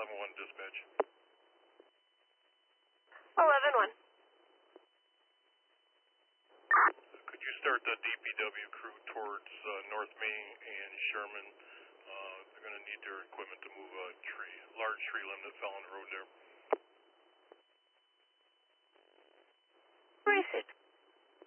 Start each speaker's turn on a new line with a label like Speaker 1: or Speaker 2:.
Speaker 1: 11-1 dispatch.
Speaker 2: 11-1.
Speaker 1: Could you start the DPW crew towards North Main and Sherman? They're going to need their equipment to move a tree, large tree limb that fell on the road there.